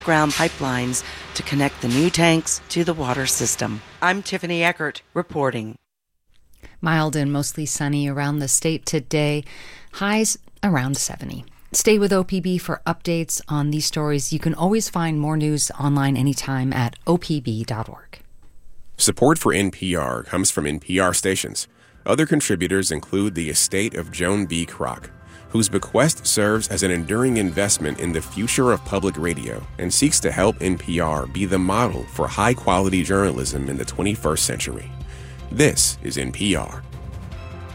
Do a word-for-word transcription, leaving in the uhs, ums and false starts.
ground pipelines to connect the new tanks to the water system. I'm Tiffany Eckert reporting. Mild and mostly sunny around the state today. Highs around seventy. Stay with O P B for updates on these stories. You can always find more news online anytime at O P B dot org. Support for N P R comes from N P R stations. Other contributors include the estate of Joan B. Kroc, whose bequest serves as an enduring investment in the future of public radio and seeks to help N P R be the model for high-quality journalism in the twenty-first century. This is N P R.